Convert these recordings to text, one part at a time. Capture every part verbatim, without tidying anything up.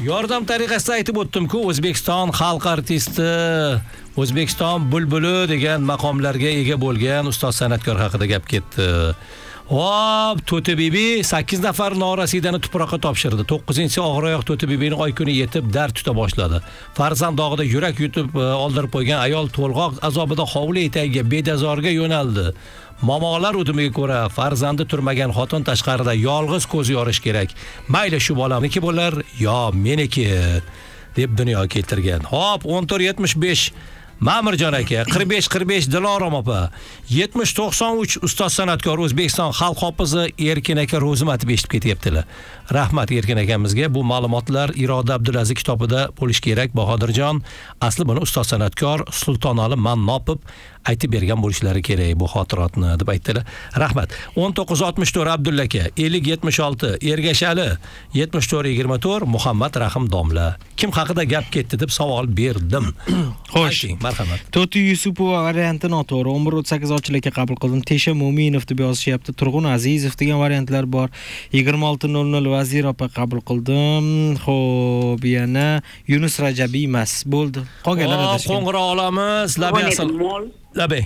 Yordam tariqasida aytib o'tdim-ku, O'zbekiston xalq artisti, O'zbekiston bulbuli degan maqomlarga ega bo'lgan ustoz san'atkor haqida gap ketdi. Hop, To'ti bibi sakkiz nafar norasidani tuproqqa topshirdi. to'qqizinchi og'iroyoq To'ti bibining oy kuni yetib dard tuta boshladi. Farzand dog'ida yurak yutib oldirib qo'ygan ayol to'lg'oq azobida hovli etagiga bedazorga yo'naldi. Momolar udumiga ko'ra farzandi turmagan xotin tashqarida yolg'iz ko'z yorish kerak. Mayli shu bolamniki bo'lar, yo meniki deb dunyoga keltirgan. Hop, o'n to'rt yetmish besh Ma'murjon aka, qirq besh qirq besh Dilorom opa, yetmish to'qson uch ustoz san'atkor O'zbekiston xalq hofizi Erkin aka Ro'zimatov eshitib ketyaptilar. Rahmat Erkin akamizga. Bu ma'lumotlar Iroda Abdulaziz kitobida bo'lish kerak, Bahodirjon. Asli buni ustoz san'atkor Sultonali Mannopov aytib bergan bo'lishlari kerak bu xotirotni deb aytdilar. Rahmat. o'n to'qqiz oltmish to'rt Abdulla aka, ellik yetmish olti Ergashali, yetmish to'rt yigirma to'rt Muhammad Rahim domla. Kim haqida gap ketdi deb savol berdim. Xo'sh, marhamat. To'ti Yusupova varianti noto'g'ri. o'n bir o'ttiz sakkiz ochlikka qabul qildim. Tesha Mo'minov deb yozishyapti. Turg'un Azizov degan variantlar bor. yigirma olti nol nol Vazir opa qabul qildim. Xo'p, yana Yunus Rajabiy emas. Bo'ldi. Qolganlar adashgan. Qo'ng'iroq olamiz. Labiyasal. Labay.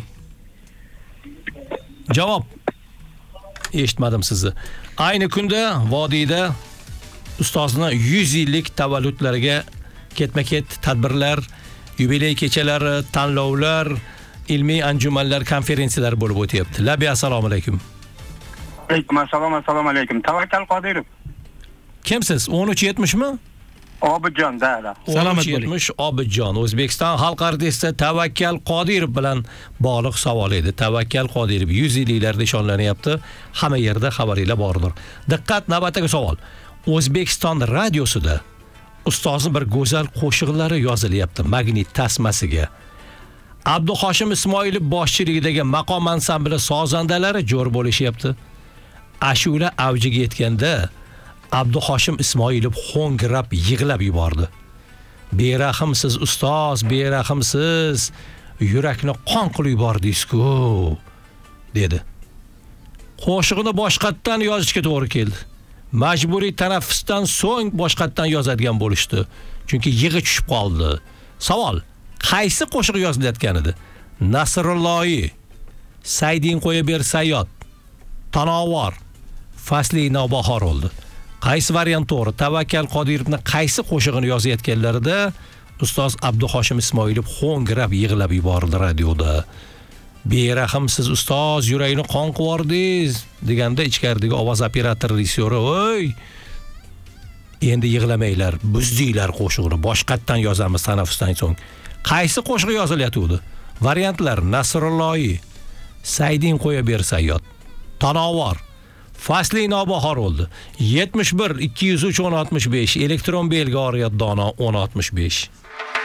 Javob. Eshitmadim sizni. Ayni kunda vodiyda ustozni yuz yillik tavalludlariga ketma-ket tadbirlar, yubiley kechalari, tanlovlar, ilmiy anjumanlar, konferensiyalar bo'lib o'tyapti. Labi assalomu alaykum. Alaykum assalom, assalomu alaykum. Tavakkal Qodirov. Kimsiz? o'n uch yetmish mi? Obidjon, da. Salomat bo'ling. yetmish Obidjon, O'zbekiston xalq artisti Tavakkal Qodirov bilan bog'liq savol edi. Tavakkal Qodirov yuz yilliklarda nishonlanyapti. Hamma yerda xabaringlar bordir. Diqqat, navbatdagi savol. O'zbekiston radiosida ustozning bir go'zal qo'shiqlari yozilyapti magnit tasmasiga. Abduhoshim Ismoilov boshchiligidagi maqom ansambli sozandalari jo'r bo'lishyapti. Ashula avjiga yetganda Abduhoshim Ismoilov ho'ngrab yig'lab yubordi. Berahimsiz ustoz, berahimsiz, yurakni qon qilib yubordingiz-ku, dedi. Qo'shiqni boshqatdan yozishga to'g'ri keldi. Majburiy tanaffusdan so'ng boshqatdan yozadigan bo'lishdi. Chunki yig'i tushib qoldi. Savol: qaysi qo'shiq yozilayotgan edi? Nasrulloyi, Saydin qo'ya ber Sayyod, Tanovor, Fasli navbahor oldi. Qaysi variant to'g'ri? Tavakkal Qodirovning qaysi qo'shig'ini yozayotganlarida ustoz Abduhoshim Ismoilov ho'ngrab yig'lab yubordi radioda. Berahimsiz ustoz, yuragini qon qivordingiz deganda ichkaridagi ovoz operator rejissyori: "Voy, endi yig'lamanglar, buzdinglar qo'shiqni, boshqatdan yozamiz tanaffusdan so'ng." Qaysi qo'shiq yozilyapti? Variantlar: Nasrulloyi, Saydin qo'ya ber Sayyod, Tanovor, Fasli navbahor oldi. yetmish bir ikki yuz uch o'n oltmish besh elektron belgi oriyat dono o'n oltmish besh.